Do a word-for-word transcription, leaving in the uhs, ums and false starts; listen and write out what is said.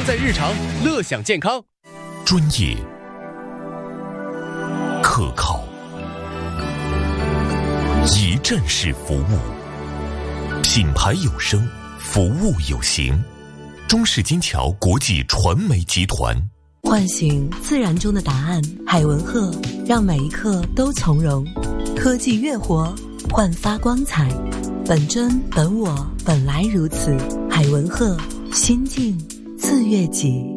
在日常，乐享健康。 专业、可靠、一站式服务，品牌有声，服务有形。中式金桥国际传媒集团。 唤醒自然中的答案，海文鹤让每一刻都从容。科技越活，焕发光彩。本真本我，本来如此。海文鹤，心境自悦己。